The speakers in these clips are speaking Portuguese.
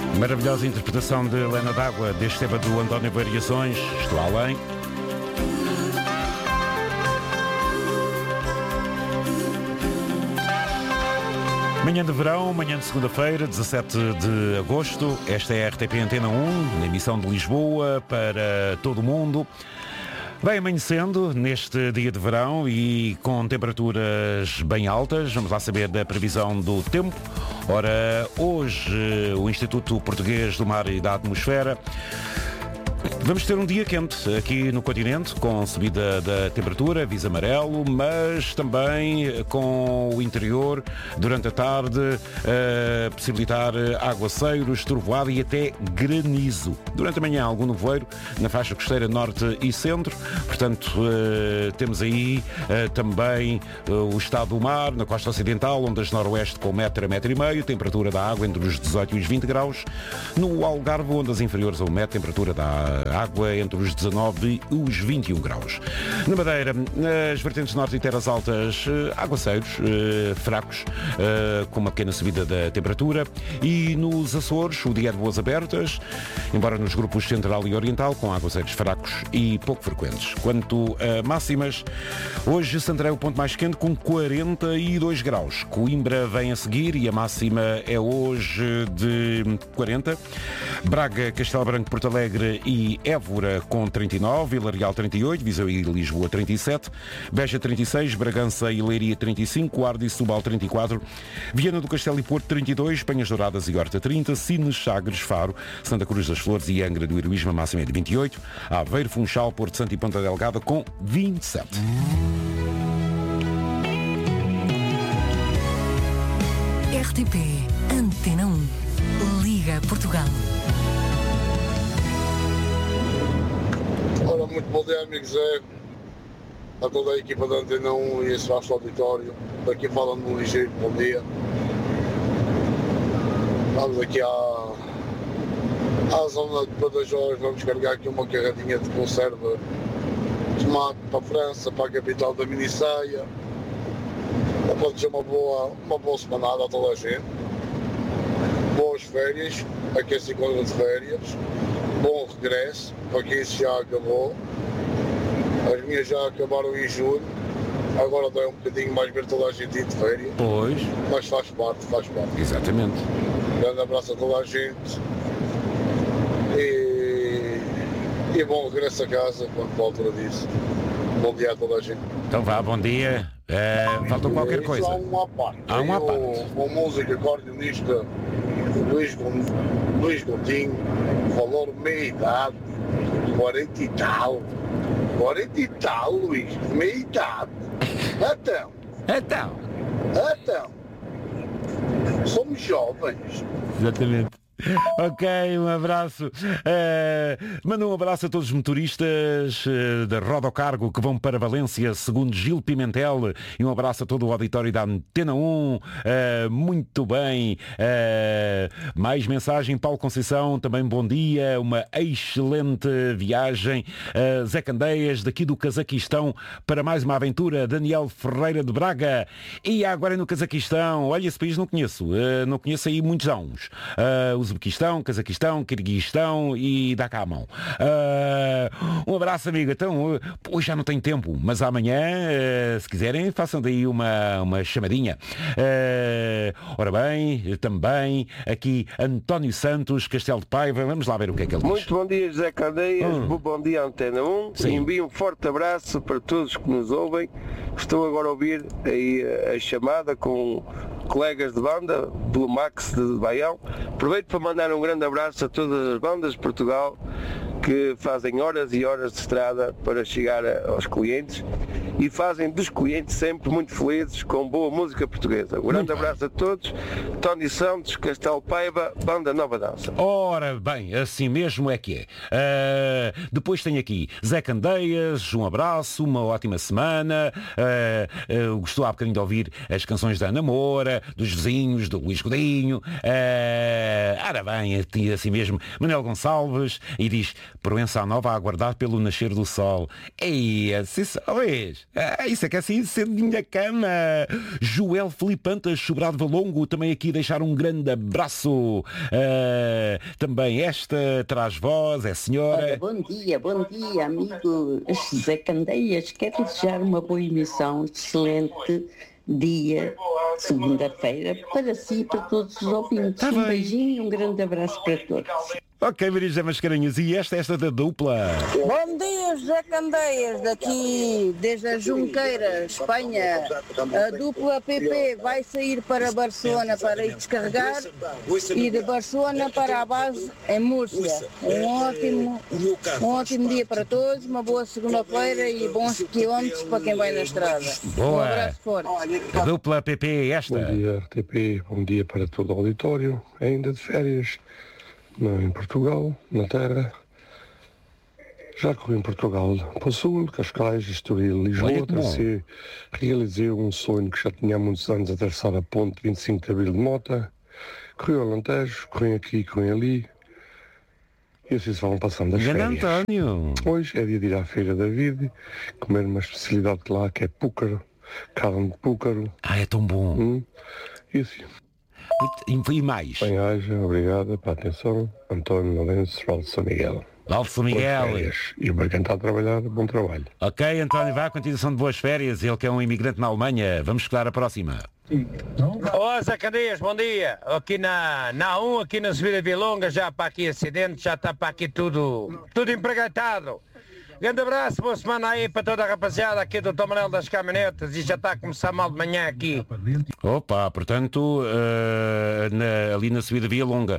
Maravilhosa interpretação de Helena D'Água deste tema do António Variações. Estou além. Manhã de verão, manhã de segunda-feira, 17 de agosto. Esta é a RTP Antena 1, na emissão de Lisboa para todo o mundo. Vai amanhecendo neste dia de verão e com temperaturas bem altas. Vamos lá saber da previsão do tempo. Ora, hoje o Instituto Português do Mar e da Atmosfera. Vamos ter um dia quente aqui no continente, com subida da temperatura, aviso amarelo, mas também com o interior, durante a tarde, possibilitar aguaceiros, trovoada e até granizo. Durante a manhã, algum nevoeiro na faixa costeira norte e centro. Portanto, temos aí também o estado do mar, na costa ocidental, ondas noroeste com 1 a 1,5 m, temperatura da água entre os 18 e os 20 graus. No Algarve, ondas inferiores a 1 m, temperatura da água entre os 19 e os 21 graus. Na Madeira, nas vertentes norte e terras altas, aguaceiros fracos, com uma pequena subida da temperatura. E nos Açores, o dia é de boas abertas, embora nos grupos central e oriental, com aguaceiros fracos e pouco frequentes. Quanto a máximas, hoje Santarém é o ponto mais quente, com 42 graus. Coimbra vem a seguir e a máxima é hoje de 40. Braga, Castelo Branco, Porto Alegre e Évora com 39, Vila Real 38, Viseu e Lisboa 37, Beja 36, Bragança e Leiria 35, Guarda e Setúbal 34, Viana do Castelo e Porto 32, Penhas Douradas e Horta 30, Sines, Sagres, Faro, Santa Cruz das Flores e Angra do Heroísmo, a máxima é de 28, Aveiro, Funchal, Porto Santo e Ponta Delgada com 27. RTP Antena 1, Liga Portugal. Ora, muito bom dia, amigo Zé, a toda a equipa da Antena 1 e esse vasto auditório. Daqui falando no ligeiro, bom dia. Vamos aqui à zona de Badajoz, vamos carregar aqui uma carradinha de conserva de tomate para a França, para a capital da Minissaia. Pode ser uma boa semanada a toda a gente. Boas férias, a quem se encontra de férias. Bom regresso, para quem isso já acabou. As minhas já acabaram em julho. Agora dá um bocadinho mais ver toda a gente ir de férias. Pois. Mas faz parte. Exatamente. Grande abraço a toda a gente. E bom regresso a casa, quando for a altura disso. Bom dia a toda a gente. Então vá, bom dia. Faltou qualquer coisa. Há uma parte. Há uma parte. O músico acordeonista Luís Gondinho, valor meia idade, 40 e tal, Luís, meia idade. Então, somos jovens. Exatamente. Ok, um abraço. Manda um abraço a todos os motoristas da Rodocargo que vão para Valência, segundo Gil Pimentel, e um abraço a todo o auditório da Antena 1. Muito bem. Mais mensagem, Paulo Conceição, também bom dia, uma excelente viagem. Zé Candeias, daqui do Cazaquistão, para mais uma aventura. Daniel Ferreira de Braga. E agora no Cazaquistão, olha, esse país não conheço. Não conheço aí muitos anos. Uzbequistão, Cazaquistão, Quirguistão e dá cá a mão. Um abraço, amigo. Então, hoje já não tenho tempo, mas amanhã, se quiserem, façam daí uma chamadinha. Ora bem, também aqui António Santos, Castelo de Paiva. Vamos lá ver o que é que ele diz. Muito bom dia, José Candeias. Bom dia, Antena 1. Sim. Envio um forte abraço para todos que nos ouvem. Estou agora a ouvir aí a chamada com colegas de banda, pelo Max de Baião. Aproveito para mandar um grande abraço a todas as bandas de Portugal que fazem horas e horas de estrada para chegar aos clientes e fazem dos clientes sempre muito felizes com boa música portuguesa. Um grande abraço a todos. Tony Santos, Castelo Paiva, Banda Nova Dança. Ora bem, assim mesmo é que é. Depois tem aqui Zé Candeias, um abraço, uma ótima semana. Gostou há bocadinho de ouvir as canções da Ana Moura, dos vizinhos, do Luís Godinho. Ora bem, assim mesmo, Manuel Gonçalves, e diz: Proença Nova a aguardar pelo nascer do sol. Ei, assim, Luís, Isso é que é assim, cedinho da cama. Joel Filipe Antas, Sobrado Valongo, também aqui deixar um grande abraço. Também esta traz voz, é a senhora. Bom dia, amigo José Candeias. Quero desejar uma boa emissão, excelente dia, segunda-feira, para si e para todos os ouvintes. Um beijinho e um grande abraço para todos. Ok, Maria José Mascarenhas, e esta da dupla. Bom dia, José Candeias, daqui desde a Junqueira, Espanha. A dupla PP vai sair para Barcelona para ir descarregar e de Barcelona para a base em Múrcia. Um ótimo dia para todos, uma boa segunda-feira e bons quilómetros para quem vai na estrada. Boa. Um abraço forte. A dupla PP, esta. Bom dia, RTP, bom dia para todo o auditório, ainda de férias. Em Portugal, na terra. Já corri em Portugal para o sul, Cascais, Estoril, Lisboa, realizei um sonho que já tinha há muitos anos, atravessar a ponte 25 de Abril de Mota. Corri ao Alentejo, corri aqui, corri ali. E assim se vão passando as férias. António. Hoje é dia de ir à Feira da Vide, comer uma especialidade de lá que é púcaro, carne de púcaro. É tão bom. E assim. E mais. Bem, haja, obrigada pela atenção. António Lourenço, Val de São Miguel. Val de São Miguel. E para quem está a trabalhar, bom trabalho. Ok, António, vá à continuação de boas férias. Ele que é um imigrante na Alemanha. Vamos escutar a próxima. Olá, Zé Candeias, bom dia. Aqui na 1, aqui na subida Vilonga, já para aqui acidente, já está para aqui tudo empregatado. Grande abraço, boa semana aí para toda a rapaziada aqui do Tom Manuel das Caminhonetas e já está a começar mal de manhã aqui. Opa, portanto, ali na subida Via Longa,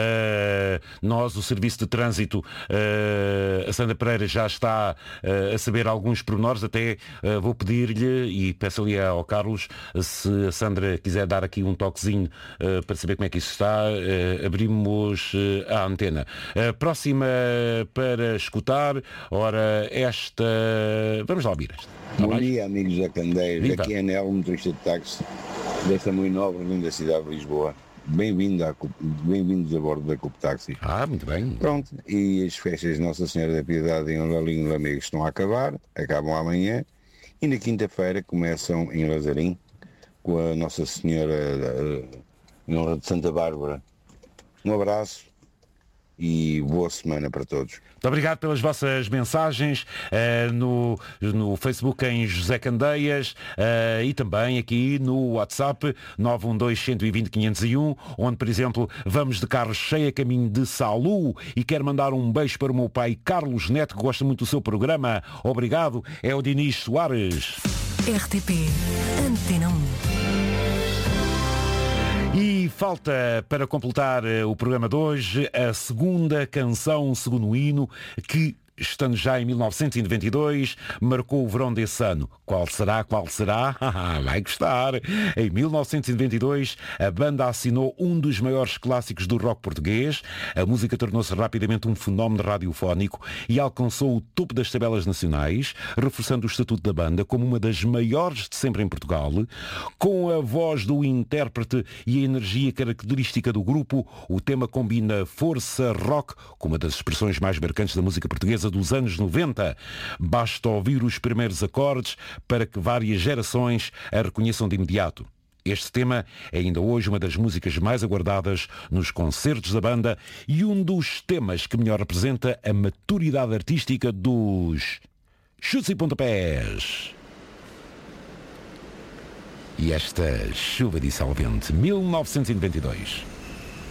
nós, o Serviço de Trânsito, a Sandra Pereira já está a saber alguns pormenores, até vou pedir-lhe e peço ali ao Carlos, se a Sandra quiser dar aqui um toquezinho para saber como é que isso está, abrimos a antena. Próxima para escutar, ora, esta... Vamos lá ouvir esta. Bom dia, amigos da Candeias. Viva. Aqui é Anel, motorista de táxi desta muito nova, linda cidade de Lisboa. Bem-vindos a bordo da Cup Táxi. Muito bem. Pronto, e as festas de Nossa Senhora da Piedade em Lalinho de Lamego estão a acabar, acabam amanhã, e na quinta-feira começam em Lazarim, com a Nossa Senhora em honra de Santa Bárbara. Um abraço e boa semana para todos. Muito obrigado pelas vossas mensagens no Facebook em José Candeias e também aqui no WhatsApp 912-120-501, onde, por exemplo, vamos de carro cheio a caminho de Salu e quero mandar um beijo para o meu pai Carlos Neto, que gosta muito do seu programa. Obrigado. É o Dinis Soares. RTP Antena 1. E falta para completar o programa de hoje a segunda canção, o segundo hino, que, estando já em 1992, marcou o verão desse ano. Qual será? Vai gostar! Em 1992, a banda assinou um dos maiores clássicos do rock português. A música tornou-se rapidamente um fenómeno radiofónico e alcançou o topo das tabelas nacionais, reforçando o estatuto da banda como uma das maiores de sempre em Portugal. Com a voz do intérprete e a energia característica do grupo, o tema combina força rock com uma das expressões mais marcantes da música portuguesa dos anos 90. Basta ouvir os primeiros acordes para que várias gerações a reconheçam de imediato. Este tema é ainda hoje uma das músicas mais aguardadas nos concertos da banda e um dos temas que melhor representa a maturidade artística dos Chutes e Pontapés. E esta chuva dissolvente, 1992.